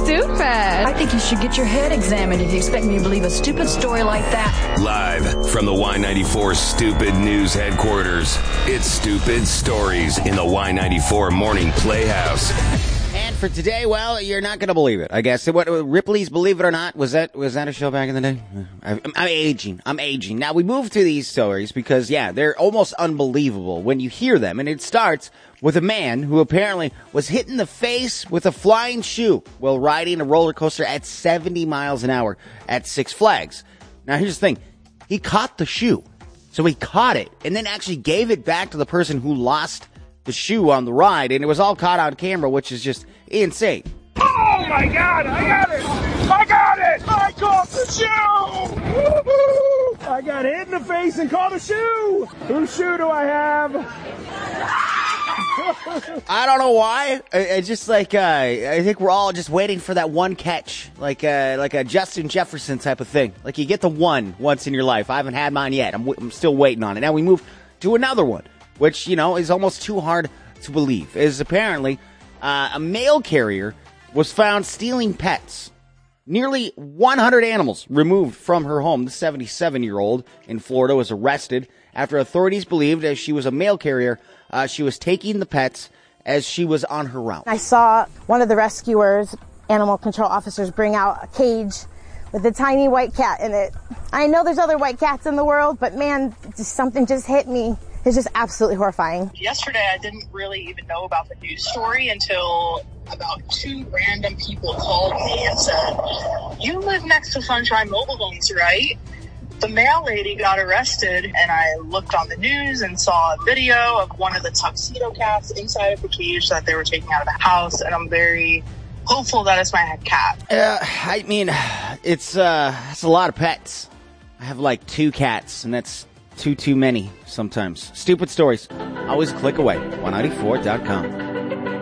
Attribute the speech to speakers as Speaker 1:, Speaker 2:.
Speaker 1: stupid.
Speaker 2: I think you should get your head examined if you expect me to believe a stupid story like that.
Speaker 3: Live from the Y94 Stupid News headquarters, it's Stupid Stories in the Y94 Morning Playhouse.
Speaker 4: And for today, well, you're not going to believe it, I guess. What, Ripley's Believe It or Not, was that a show back in the day? I'm aging. Now, we move to these stories because, yeah, they're almost unbelievable when you hear them. And it starts with a man who apparently was hit in the face with a flying shoe while riding a roller coaster at 70 miles an hour at Six Flags. Now, here's the thing. He caught the shoe. So he caught it and then actually gave it back to the person who lost the shoe on the ride, and it was all caught on camera, which is just insane.
Speaker 5: Oh my God, I got it! I caught the shoe! Woo-hoo! I got hit in the face and caught a shoe! Whose shoe do I have?
Speaker 4: I don't know why. It's just like, I think we're all just waiting for that one catch, like a Justin Jefferson type of thing. Like you get the one once in your life. I haven't had mine yet. I'm still waiting on it. Now we move to another one, which, is almost too hard to believe, is apparently a mail carrier was found stealing pets. Nearly 100 animals removed from her home. The 77-year-old in Florida was arrested after authorities believed as she was a mail carrier, she was taking the pets as she was on her route.
Speaker 6: I saw one of the rescuers, animal control officers, bring out a cage with a tiny white cat in it. I know there's other white cats in the world, but man, something just hit me. It's just absolutely horrifying.
Speaker 7: Yesterday, I didn't really even know about the news story until about 2 random people called me and said, "You live next to Sunshine Mobile Homes, right?" The mail lady got arrested, and I looked on the news and saw a video of one of the tuxedo cats inside of the cage that they were taking out of the house, and I'm very hopeful that it's my cat.
Speaker 4: I mean, it's a lot of pets. I have like 2 cats, and that's too many sometimes. Stupid stories. Always click away. 194.com.